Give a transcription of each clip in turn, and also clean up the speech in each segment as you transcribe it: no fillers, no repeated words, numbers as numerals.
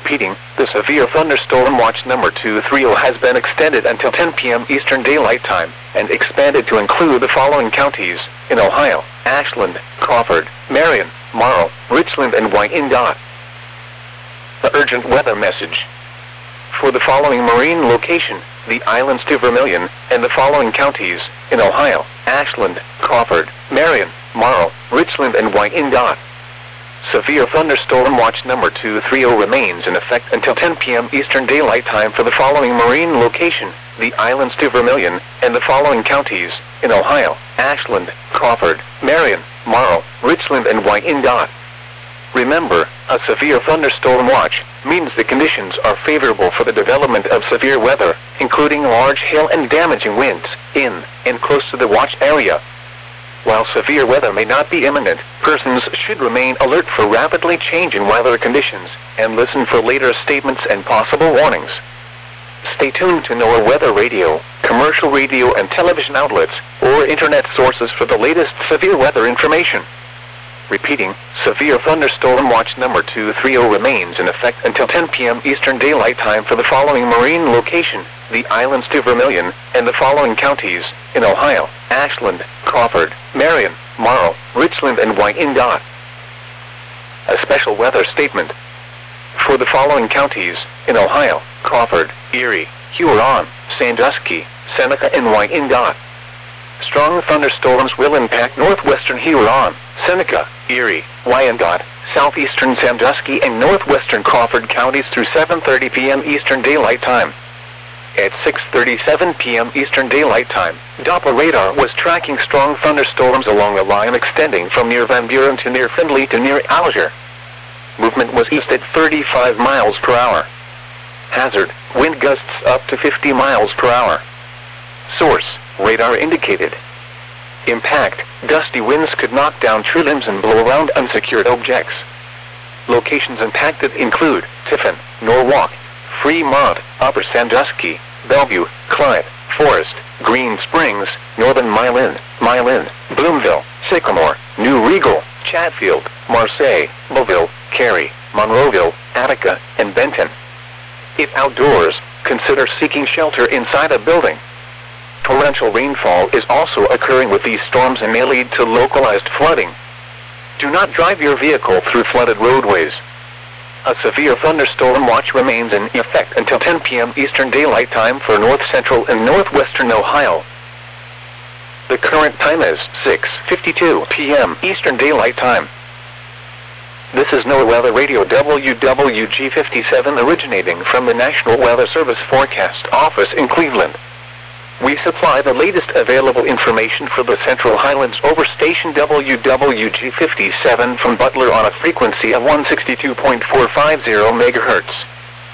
Repeating, the severe thunderstorm watch number 230 has been extended until 10 p.m. Eastern Daylight Time, and expanded to include the following counties in Ohio: Ashland, Crawford, Marion, Morrow, Richland, and Wyandotte. The urgent weather message. For the following marine location, the islands to Vermilion, and the following counties in Ohio: Ashland, Crawford, Marion, Morrow, Richland, and Wyandotte. Severe thunderstorm watch number 230 remains in effect until 10 p.m. Eastern Daylight Time for the following marine location, the islands to Vermilion, and the following counties in Ohio: Ashland, Crawford, Marion, Morrow, Richland, and Wyandotte. Remember, a severe thunderstorm watch means the conditions are favorable for the development of severe weather, including large hail and damaging winds, in and close to the watch area. While severe weather may not be imminent, persons should remain alert for rapidly changing weather conditions, and listen for later statements and possible warnings. Stay tuned to NOAA Weather Radio, commercial radio and television outlets, or internet sources for the latest severe weather information. Repeating, severe thunderstorm watch number 230 remains in effect until 10 p.m. Eastern Daylight Time for the following marine location, the islands to Vermilion, and the following counties in Ohio: Ashland, Crawford, Marion, Morrow, Richland, and Wyandotte. A special weather statement. For the following counties in Ohio: Crawford, Erie, Huron, Sandusky, Seneca, and Wyandotte. Strong thunderstorms will impact northwestern Huron, Seneca, Erie, Wyandotte, southeastern Sandusky, and northwestern Crawford counties through 7:30 p.m. Eastern Daylight Time. At 6:37 p.m. Eastern Daylight Time, Doppler radar was tracking strong thunderstorms along a line extending from near Van Buren to near Findlay to near Alger. Movement was east at 35 miles per hour. Hazard, wind gusts up to 50 miles per hour. Source, radar indicated. Impact, gusty winds could knock down tree limbs and blow around unsecured objects. Locations impacted include Tiffin, Norwalk, Fremont, Upper Sandusky, Bellevue, Clyde, Forest, Green Springs, Northern Milan, Bloomville, Sycamore, New Regal, Chatfield, Marseille, Beauville, Cary, Monroeville, Attica, and Benton. If outdoors, consider seeking shelter inside a building. Torrential rainfall is also occurring with these storms and may lead to localized flooding. Do not drive your vehicle through flooded roadways. A severe thunderstorm watch remains in effect until 10 p.m. Eastern Daylight Time for north-central and northwestern Ohio. The current time is 6:52 p.m. Eastern Daylight Time. This is NOAA Weather Radio WWG57 originating from the National Weather Service Forecast Office in Cleveland. We supply the latest available information for the Central Highlands over station WWG57 from Butler on a frequency of 162.450 MHz.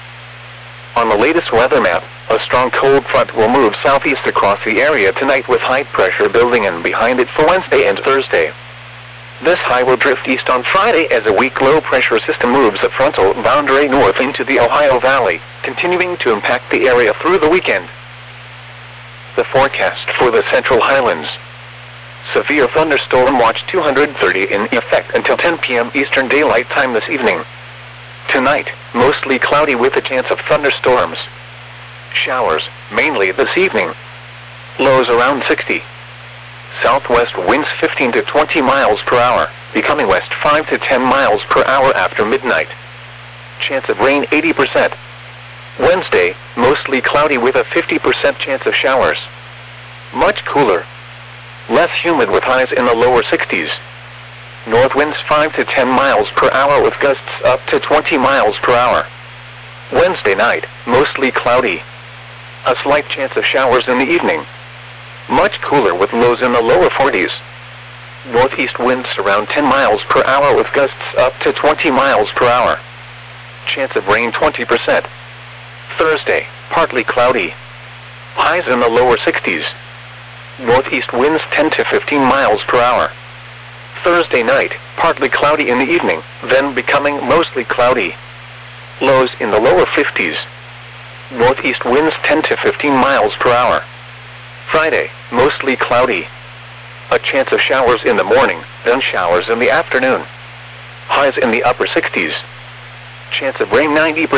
On the latest weather map, a strong cold front will move southeast across the area tonight with high pressure building in behind it for Wednesday and Thursday. This high will drift east on Friday as a weak low pressure system moves a frontal boundary north into the Ohio Valley, continuing to impact the area through the weekend. The forecast for the Central Highlands. Severe thunderstorm watch 230 in effect until 10 p.m. Eastern Daylight Time this evening. Tonight, mostly cloudy with a chance of thunderstorms. Showers, mainly this evening. Lows around 60. Southwest winds 15 to 20 miles per hour, becoming west 5 to 10 miles per hour after midnight. Chance of rain 80%. Wednesday, mostly cloudy with a 50% chance of showers. Much cooler. Less humid with highs in the lower 60s. North winds 5 to 10 miles per hour with gusts up to 20 miles per hour. Wednesday night, mostly cloudy. A slight chance of showers in the evening. Much cooler with lows in the lower 40s. Northeast winds around 10 miles per hour with gusts up to 20 miles per hour. Chance of rain 20%. Thursday, partly cloudy. Highs in the lower 60s. Northeast winds 10 to 15 miles per hour. Thursday night, partly cloudy in the evening, then becoming mostly cloudy. Lows in the lower 50s. Northeast winds 10 to 15 miles per hour. Friday, mostly cloudy. A chance of showers in the morning, then showers in the afternoon. Highs in the upper 60s. Chance of rain 90%.